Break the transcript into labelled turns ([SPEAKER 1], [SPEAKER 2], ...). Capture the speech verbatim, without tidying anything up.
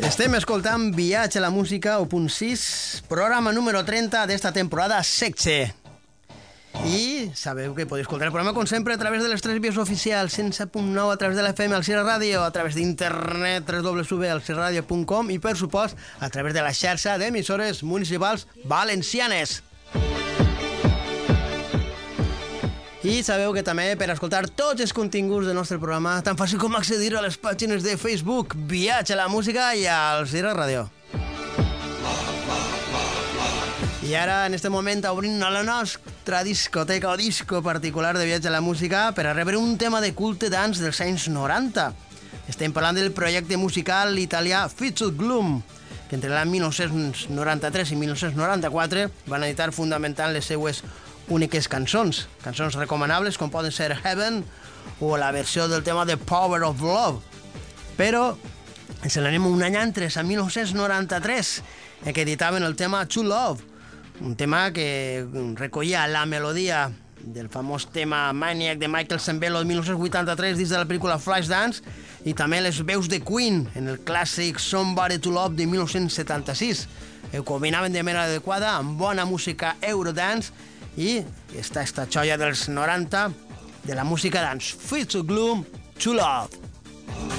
[SPEAKER 1] Estem escoltant Viatge a la Música u punt sis, programa número trenta d'esta temporada setze. I sabeu que podeu escoltar el programa, com sempre, a través de les tres vies oficials, cent set punt nou a través de l'F M al Cira Ràdio, a través d'internet, w w w punt cira ràdio punt com i, per supost, a través de la xarxa d'emissores municipals valencianes. I sabeu que també per escoltar tots els continguts del nostre programa, tan fàcil com accedir a les pàgines de Facebook Viatge a la Música i al Cira Ràdio. I ara, en este moment, obrim la nostra discoteca o disco particular de Viatge a la Música per a rebre un tema de culte dance dels anys noranta. Estem parlant del projecte musical italià Fitted Gloom, que entre l'any mil nou-cents noranta-tres i mil nou-cents noranta-quatre van editar fundamentant les seues úniques cançons, cançons recomanables com poden ser Heaven o la versió del tema de Power of Love. Però ens n'anem un any antes, a mil nou-cents noranta-tres, en què editaven el tema True Love, un tema que recollia la melodia del famós tema Maniac de Michael Sembello de mil nou-cents vuitanta-tres dins de la pel·lícula Flashdance i també les veus de Queen en el clàssic Somebody to Love de mil nou-cents setanta-sis. Ho combinaven de manera adequada amb bona música Eurodance i està esta joia dels noranta de la música dance, Fitted Gloom, True Love.